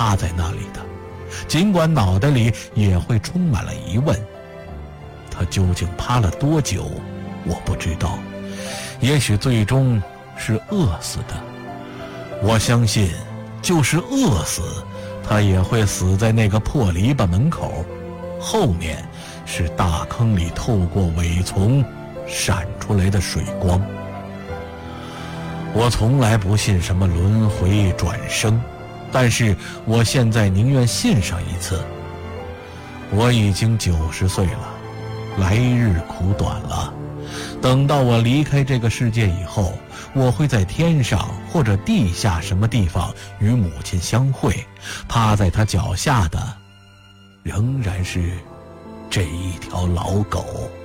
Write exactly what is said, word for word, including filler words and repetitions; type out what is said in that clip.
趴在那里的，尽管脑袋里也会充满了疑问。他究竟趴了多久，我不知道，也许最终是饿死的。我相信，就是饿死，他也会死在那个破篱笆门口，后面是大坑里透过苇丛闪出来的水光。我从来不信什么轮回转生，但是我现在宁愿信上一次。我已经九十岁了，来日苦短了。等到我离开这个世界以后，我会在天上或者地下什么地方与母亲相会，趴在她脚下的仍然是这一条老狗。